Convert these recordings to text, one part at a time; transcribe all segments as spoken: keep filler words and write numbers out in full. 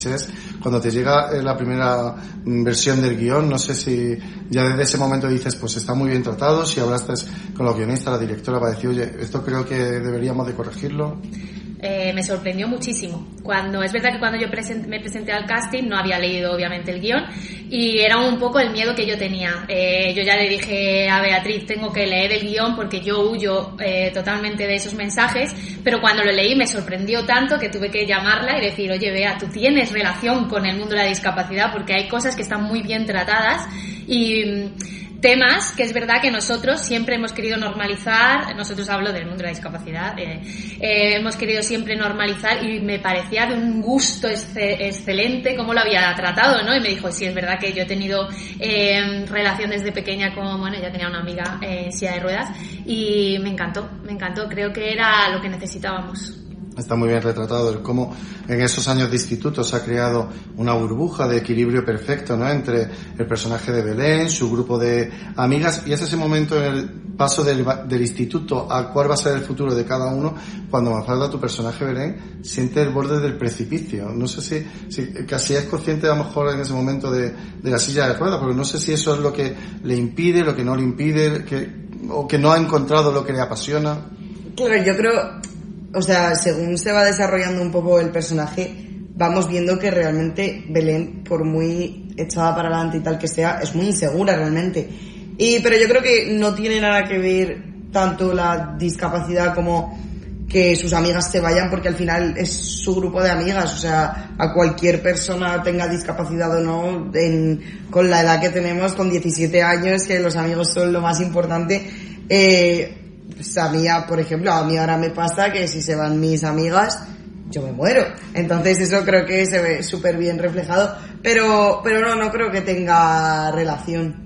Cuando te llega la primera versión del guión, no sé si ya desde ese momento dices, pues está muy bien tratado, si hablaste con los guionistas, la directora, para decir, oye, esto creo que deberíamos de corregirlo. Eh, me sorprendió muchísimo. Cuando es verdad que cuando yo present, me presenté al casting no había leído obviamente el guión y era un poco el miedo que yo tenía. Eh, yo ya le dije a Beatriz, tengo que leer el guión porque yo huyo eh, totalmente de esos mensajes, pero cuando lo leí me sorprendió tanto que tuve que llamarla y decir, oye Bea, tú tienes relación con el mundo de la discapacidad porque hay cosas que están muy bien tratadas y temas que es verdad que nosotros siempre hemos querido normalizar, nosotros hablo del mundo de la discapacidad, eh, eh, hemos querido siempre normalizar y me parecía de un gusto exce- excelente cómo lo había tratado, ¿no? Y me dijo, sí, es verdad que yo he tenido eh, relación desde pequeña con, bueno, ya tenía una amiga eh, en silla de ruedas y me encantó, me encantó, creo que era lo que necesitábamos. Está muy bien retratado el cómo en esos años de instituto se ha creado una burbuja de equilibrio perfecto, ¿no? Entre el personaje de Belén, su grupo de amigas, y es ese momento en el paso del, del instituto a cuál va a ser el futuro de cada uno, cuando Mafalda, tu personaje Belén, siente el borde del precipicio. No sé si, si casi es consciente a lo mejor en ese momento de, de la silla de ruedas, porque no sé si eso es lo que le impide, lo que no le impide, que, o que no ha encontrado lo que le apasiona. Claro, yo creo... O sea, según se va desarrollando un poco el personaje, vamos viendo que realmente Belén, por muy echada para adelante y tal que sea, es muy insegura realmente. Y, pero yo creo que no tiene nada que ver tanto la discapacidad como que sus amigas se vayan, porque al final es su grupo de amigas. O sea, a cualquier persona, tenga discapacidad o no, en, con la edad que tenemos, con diecisiete años, que los amigos son lo más importante, eh... Pues a mí, por ejemplo, a mí ahora me pasa que si se van mis amigas, yo me muero. Entonces eso creo que se ve súper bien reflejado. Pero, pero no, no creo que tenga relación.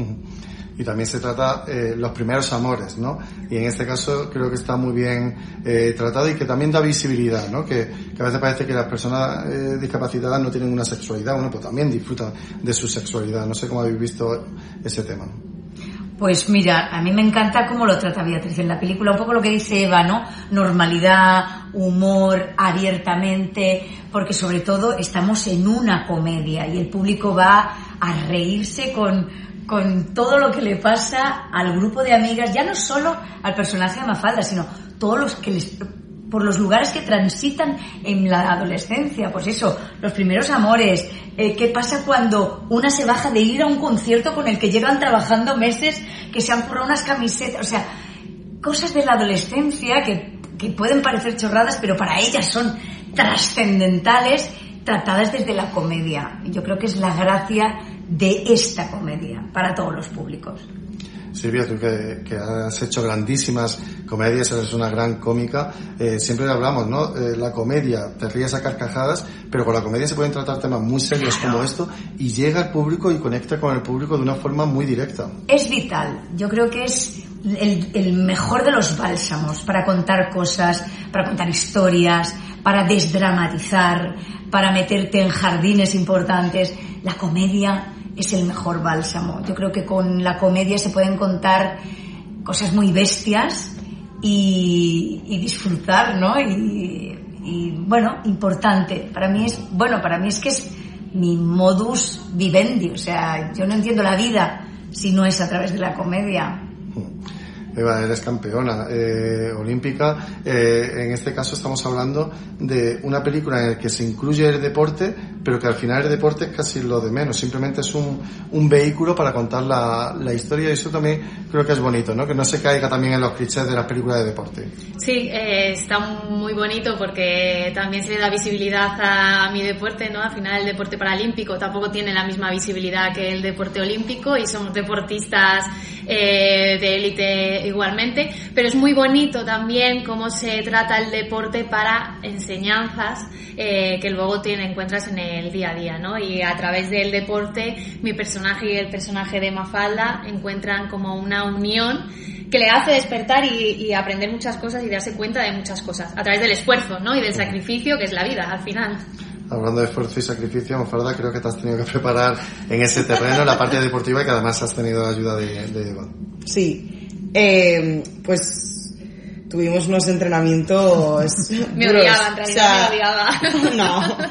Y también se trata eh, los primeros amores, ¿no? Y en este caso creo que está muy bien eh, tratado y que también da visibilidad, ¿no? Que, que a veces parece que las personas eh, discapacitadas no tienen una sexualidad, bueno, pues también disfrutan de su sexualidad. No sé cómo habéis visto ese tema. Pues mira, a mí me encanta cómo lo trata Beatriz en la película, un poco lo que dice Eva, ¿no? Normalidad, humor, abiertamente, porque sobre todo estamos en una comedia y el público va a reírse con, con todo lo que le pasa al grupo de amigas, ya no solo al personaje de Mafalda, sino todos los que les... por los lugares que transitan en la adolescencia, pues eso, los primeros amores, eh, qué pasa cuando una se baja de ir a un concierto con el que llevan trabajando meses, que se han currado unas camisetas, o sea, cosas de la adolescencia que, que pueden parecer chorradas, pero para ellas son trascendentales, tratadas desde la comedia. Yo creo que es la gracia de esta comedia para todos los públicos. Silvia, tú que, que has hecho grandísimas comedias, eres una gran cómica, eh, siempre hablamos, ¿no? Eh, la comedia, te ríes a carcajadas, pero con la comedia se pueden tratar temas muy serios como esto y llega al público y conecta con el público de una forma muy directa. Es vital, yo creo que es el, el mejor de los bálsamos para contar cosas, para contar historias, para desdramatizar, para meterte en jardines importantes. La comedia es el mejor bálsamo. Yo creo que con la comedia se pueden contar cosas muy bestias y, y disfrutar, ¿no? Y, y bueno, importante. Para mí es, bueno, para mí es que es mi modus vivendi. O sea, yo no entiendo la vida si no es a través de la comedia. Eva, eres campeona eh, olímpica. Eh, en este caso estamos hablando de una película en la que se incluye el deporte, pero que al final el deporte es casi lo de menos. Simplemente es un, un vehículo para contar la, la historia, y eso también creo que es bonito, ¿no? Que no se caiga también en los clichés de las películas de deporte. Sí, eh, está muy bonito porque también se le da visibilidad a, a mi deporte, ¿no? Al final el deporte paralímpico tampoco tiene la misma visibilidad que el deporte olímpico y somos deportistas eh, de élite igualmente, pero es muy bonito también cómo se trata el deporte para enseñanzas eh, que luego te encuentras en el día a día, ¿no? Y a través del deporte mi personaje y el personaje de Mafalda encuentran como una unión que le hace despertar y, y aprender muchas cosas y darse cuenta de muchas cosas a través del esfuerzo, ¿no? Y del sacrificio que es la vida al final. Hablando de esfuerzo y sacrificio, Mafalda, creo que te has tenido que preparar en ese terreno, la parte deportiva, y que además has tenido ayuda de, de Eva. Sí. Eh, pues tuvimos unos entrenamientos me odiaba, en realidad, o sea, me odiaba. No,